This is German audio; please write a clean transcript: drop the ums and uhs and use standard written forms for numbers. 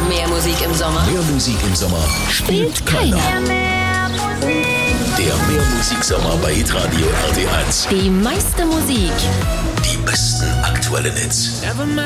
Mehr Musik im Sommer. Mehr Musik im Sommer spielt keiner. Der Mehrmusiksommer bei Hitradio RT1. Die meiste Musik. Die besten aktuellen Hits.